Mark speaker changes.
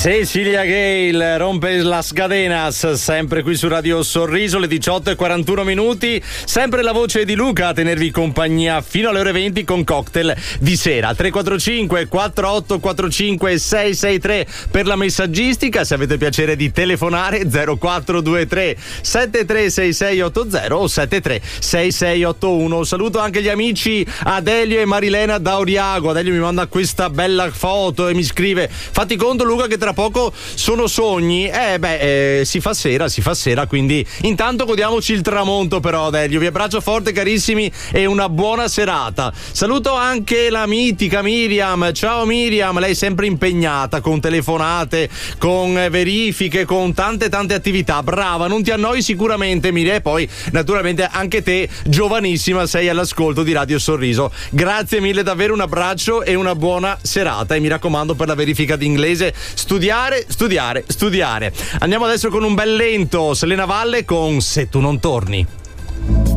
Speaker 1: Cecilia Gale rompe las cadenas, sempre qui su Radio Sorriso, le 18:41, sempre la voce di Luca a tenervi compagnia fino alle ore 20 con cocktail di sera. 345 4845 663 per la messaggistica, se avete piacere di telefonare 0423 736680 o 736681. Saluto anche gli amici Adelio e Marilena da Oriago. Adelio mi manda questa bella foto e mi scrive: fatti conto Luca che tra poco sono sogni. Si fa sera, quindi intanto godiamoci il tramonto. Però Adelio, vi abbraccio forte carissimi e una buona serata. Saluto anche la mitica Miriam. Ciao Miriam, lei è sempre impegnata con telefonate, con verifiche, con tante attività. Brava, non ti annoi sicuramente Miriam, e poi naturalmente anche te giovanissima sei all'ascolto di Radio Sorriso. Grazie mille, davvero un abbraccio e una buona serata, e mi raccomando per la verifica di inglese studiare. Andiamo adesso con un bel lento, Selena Valle con Se tu non torni.